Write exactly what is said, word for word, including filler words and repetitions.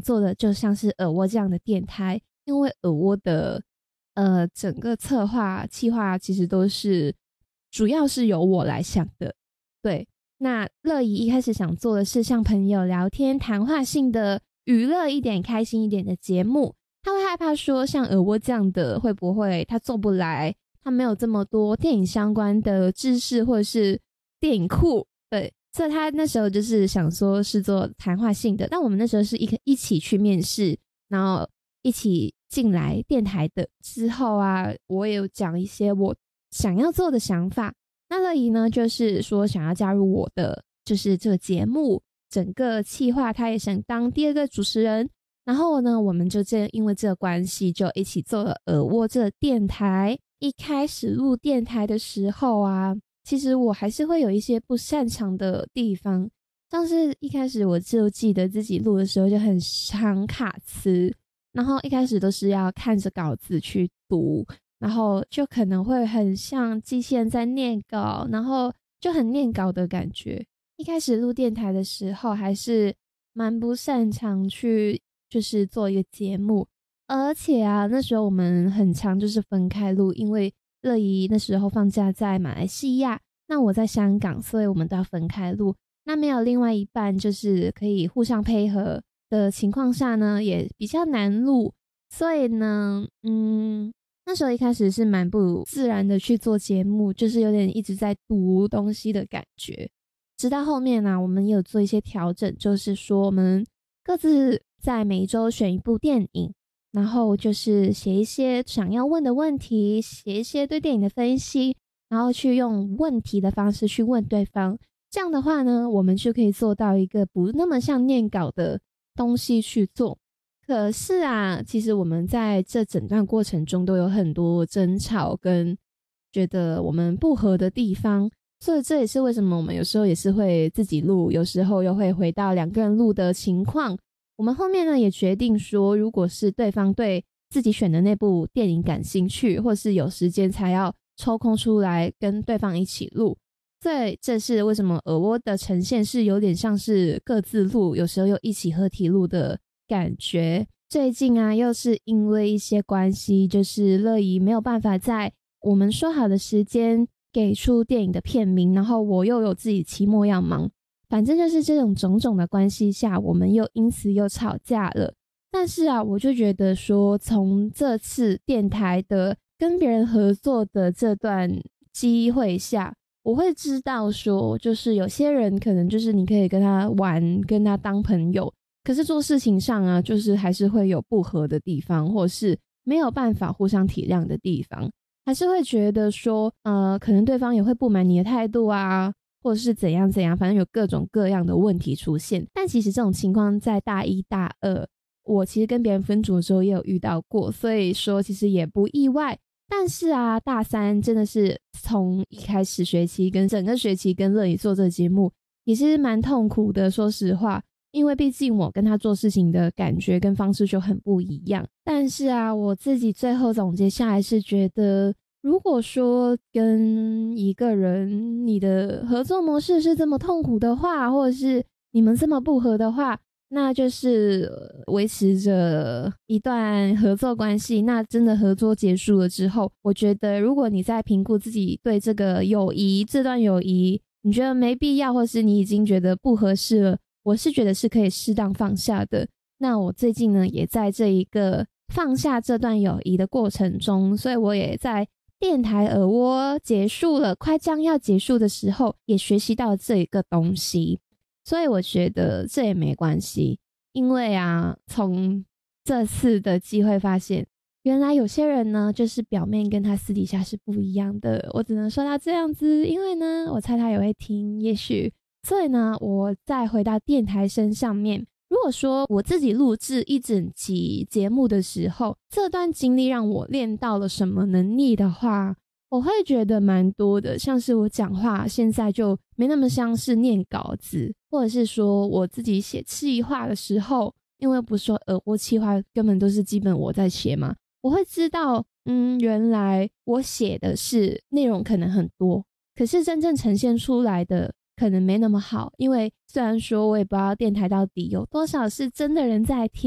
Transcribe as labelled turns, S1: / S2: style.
S1: 想做的就像是耳蜗这样的电台，因为耳蜗的呃整个策划企划其实都是主要是由我来想的。对，那乐怡一开始想做的是像朋友聊天谈话性的娱乐一点开心一点的节目，他会害怕说像耳蜗这样的会不会他做不来，他没有这么多电影相关的知识或者是电影库。对，所以他那时候就是想说是做谈话性的，但我们那时候是一一起去面试，然后一起进来电台的。之后啊，我也有讲一些我想要做的想法，那乐怡呢就是说想要加入我的就是这个节目整个企划，他也想当第二个主持人，然后呢我们就这因为这个关系就一起做了耳蜗这个电台。一开始录电台的时候啊，其实我还是会有一些不擅长的地方，像是一开始我就记得自己录的时候就很常卡词，然后一开始都是要看着稿子去读，然后就可能会很像机器人在念稿，然后就很念稿的感觉。一开始录电台的时候还是蛮不擅长去就是做一个节目，而且啊那时候我们很常就是分开录，因为乐怡那时候放假在马来西亚，那我在香港，所以我们都要分开录。那没有另外一半就是可以互相配合的情况下呢，也比较难录。所以呢嗯，那时候一开始是蛮不自然的去做节目，就是有点一直在读东西的感觉。直到后面啊，我们也有做一些调整，就是说我们各自在每一周选一部电影，然后就是写一些想要问的问题，写一些对电影的分析，然后去用问题的方式去问对方。这样的话呢，我们就可以做到一个不那么像念稿的东西去做。可是啊，其实我们在这整段过程中都有很多争吵跟觉得我们不合的地方，所以这也是为什么我们有时候也是会自己录，有时候又会回到两个人录的情况。我们后面呢也决定说，如果是对方对自己选的那部电影感兴趣，或是有时间才要抽空出来跟对方一起录。所以这是为什么耳蜗的呈现是有点像是各自录，有时候又一起合体录的感觉。最近啊又是因为一些关系，就是乐怡没有办法在我们说好的时间给出电影的片名，然后我又有自己期末要忙，反正就是这种种种的关系下，我们又因此又吵架了。但是啊，我就觉得说从这次电台的跟别人合作的这段机会下，我会知道说就是有些人可能就是你可以跟他玩，跟他当朋友，可是做事情上啊就是还是会有不合的地方，或是没有办法互相体谅的地方，还是会觉得说呃，可能对方也会不满你的态度啊，或者是怎样怎样，反正有各种各样的问题出现。但其实这种情况在大一大二我其实跟别人分组的时候也有遇到过，所以说其实也不意外。但是啊，大三真的是从一开始学期跟整个学期跟乐怡做这个节目也是蛮痛苦的，说实话，因为毕竟我跟他做事情的感觉跟方式就很不一样。但是啊，我自己最后总结下来是觉得，如果说跟一个人你的合作模式是这么痛苦的话，或者是你们这么不合的话，那就是维持着一段合作关系。那真的合作结束了之后，我觉得如果你在评估自己对这个友谊这段友谊你觉得没必要，或是你已经觉得不合适了，我是觉得是可以适当放下的。那我最近呢也在这一个放下这段友谊的过程中，所以我也在电台耳蜗结束了快将要结束的时候也学习到这一个东西。所以我觉得这也没关系，因为啊从这次的机会发现，原来有些人呢就是表面跟他私底下是不一样的。我只能说到这样子，因为呢我猜他也会听，也许。所以呢我再回到电台身上面，如果说我自己录制一整集节目的时候，这段经历让我练到了什么能力的话，我会觉得蛮多的。像是我讲话现在就没那么像是念稿子，或者是说我自己写企划的时候，因为不是说耳蜗企划根本都是基本我在写嘛，我会知道嗯，原来我写的是内容可能很多，可是真正呈现出来的可能没那么好。因为虽然说我也不知道电台到底有多少是真的人在听，